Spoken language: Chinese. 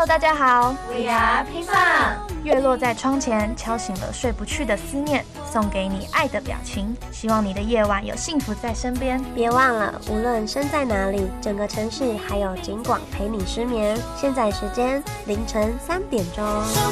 Hello， 大家好 ，We are 乒乓。 月落在窗前，敲醒了睡不去的思念，送给你爱的表情。希望你的夜晚有幸福在身边。 别忘了，无论身在哪里，整个城市还有警广陪你失眠。现在时间凌晨3点钟。